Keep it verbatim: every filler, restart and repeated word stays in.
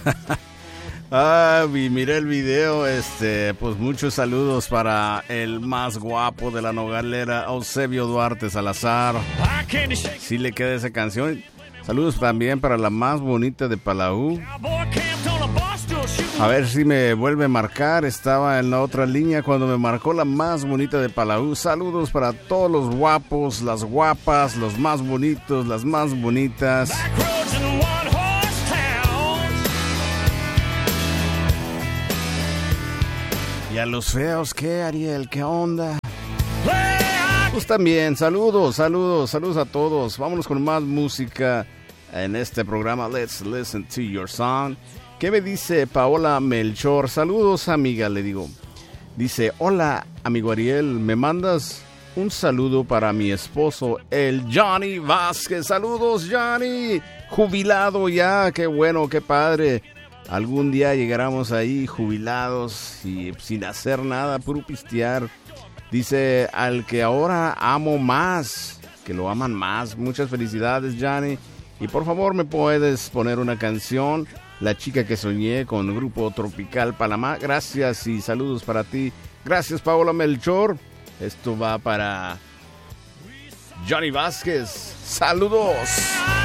Ah, y miré el video, este, pues muchos saludos para el más guapo de la Nogalera, Eusebio Duarte Salazar. Sí le queda esa canción. Saludos también para la más bonita de Palau. A ver si me vuelve a marcar. Estaba en la otra línea cuando me marcó la más bonita de Palau. Saludos para todos los guapos, las guapas, los más bonitos, las más bonitas. ¿Y a los feos qué, Ariel? ¿Qué onda? Pues también, saludos, saludos, saludos a todos. Vámonos con más música en este programa. Let's listen to your song. ¿Qué me dice Paola Melchor? Saludos, amiga, le digo. Dice, hola, amigo Ariel, ¿me mandas un saludo para mi esposo, el Johnny Vázquez? Saludos, Johnny. Jubilado ya, qué bueno, qué padre. Algún día llegaremos ahí jubilados y sin hacer nada, puro pistear. Dice, al que ahora amo más, que lo aman más. Muchas felicidades, Johnny. Y por favor, ¿me puedes poner una canción? La chica que soñé, con Grupo Tropical Panamá. Gracias y saludos para ti. Gracias, Paola Melchor. Esto va para Johnny Vázquez. Saludos.